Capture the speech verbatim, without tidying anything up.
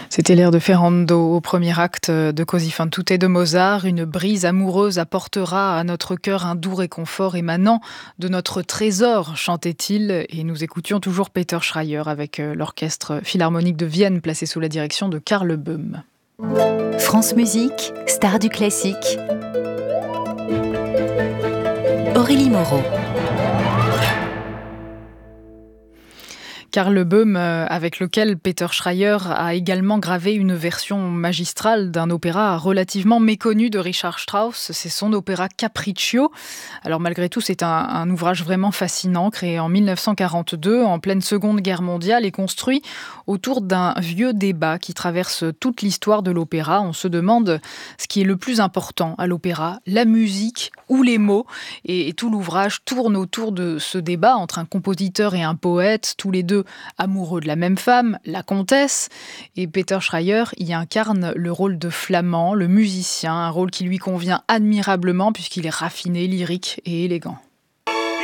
C'était l'air de Ferrando au premier acte de Così fan tutte de Mozart. Une brise amoureuse apportera à notre cœur un doux réconfort émanant de notre trésor, chantait-il. Et nous écoutions toujours Peter Schreier avec l'orchestre philharmonique de Vienne placé sous la direction de Karl Böhm. France Musique, star du classique. Aurélie Moreau. Karl Böhm, avec lequel Peter Schreier a également gravé une version magistrale d'un opéra relativement méconnu de Richard Strauss. C'est son opéra Capriccio. Alors malgré tout, c'est un, un ouvrage vraiment fascinant, créé en dix-neuf cent quarante-deux, en pleine Seconde Guerre mondiale, et construit autour d'un vieux débat qui traverse toute l'histoire de l'opéra. On se demande ce qui est le plus important à l'opéra, la musique ou les mots. Et, et tout l'ouvrage tourne autour de ce débat entre un compositeur et un poète, tous les deux amoureux de la même femme, la comtesse, et Peter Schreier y incarne le rôle de flamand, le musicien, un rôle qui lui convient admirablement puisqu'il est raffiné, lyrique et élégant.